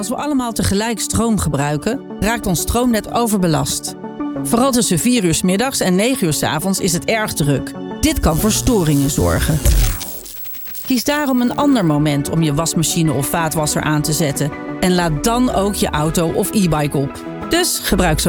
Als we allemaal tegelijk stroom gebruiken, raakt ons stroomnet overbelast. Vooral tussen 4 uur 's middags en 9 uur 's avonds is het erg druk. Dit kan voor storingen zorgen. Kies daarom een ander moment om je wasmachine of vaatwasser aan te zetten. En laad dan ook je auto of e-bike op. Dus gebruik zo